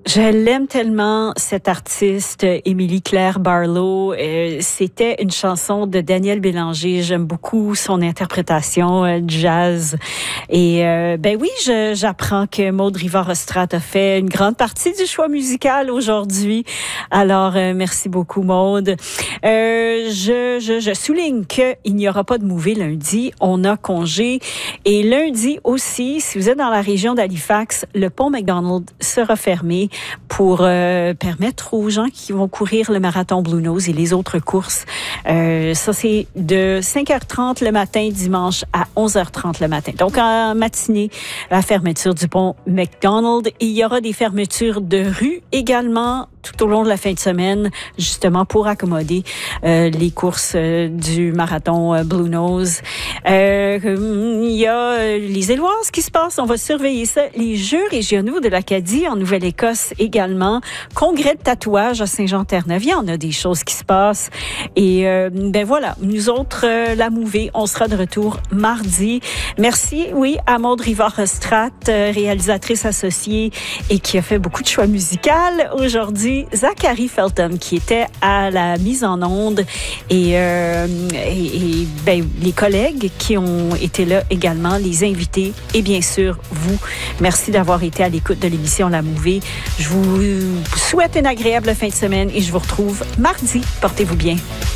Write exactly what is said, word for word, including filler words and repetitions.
Je l'aime tellement, cette artiste, Émilie Claire Barlow. Euh, c'était une chanson de Daniel Bélanger. J'aime beaucoup son interprétation euh, jazz. Et euh, ben oui, je, j'apprends que Maude Rivard-Ostrat a fait une grande partie du choix musical aujourd'hui. Alors, euh, merci beaucoup, Maude. Euh, je, je, je souligne qu'il n'y aura pas de Mouvé lundi. On a congé. Et lundi aussi, si vous êtes dans la région d'Halifax, le pont McDonald sera fermé pour euh, permettre aux gens qui vont courir le marathon Blue Nose et les autres courses. Euh, ça, c'est de cinq heures trente le matin dimanche à onze heures trente le matin. Donc, en matinée, la fermeture du pont McDonald. Il y aura des fermetures de rue également tout au long de la fin de semaine, justement pour accommoder euh, les courses euh, du marathon euh, Blue Nose. Euh, il y a les Éloises qui se passent, on va surveiller ça. Les Jeux régionaux de l'Acadie en Nouvelle-Écosse également. Congrès de tatouage à Saint-Jean-Terre-Neuve. Il y en a des choses qui se passent. Et euh, ben voilà, nous autres, euh, la Mouvée, on sera de retour mardi. Merci, oui, à Maude Rivard-Ostrat, euh, réalisatrice associée et qui a fait beaucoup de choix musicaux aujourd'hui. Zachary Feltham qui était à la mise en onde et, euh, et, et ben, les collègues qui ont été là également, les invités et bien sûr vous. Merci d'avoir été à l'écoute de l'émission La Mouvée. Je vous souhaite une agréable fin de semaine et je vous retrouve mardi. Portez-vous bien.